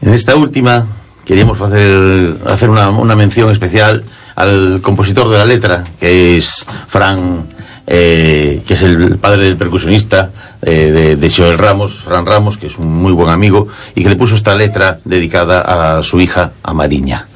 En esta última queríamos hacer una mención especial al compositor de la letra, que es Fran, que es el padre del percusionista de Joel Ramos, Fran Ramos, que es un muy buen amigo y que le puso esta letra dedicada a su hija, a Mariña.